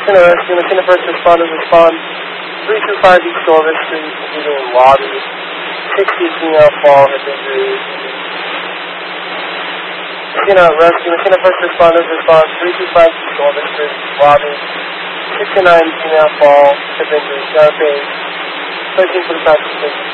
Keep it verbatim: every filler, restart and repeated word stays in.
McKenna Rescue, McKenna First Responders respond. three two five East Orvis Street, leaving lobby. sixty female fall, hip injury. McKenna Rescue, McKenna First Responders respond. three two five East Orvis Street, lobby. sixty-nine female fall, hip injury. Down page. thirteen forty-five.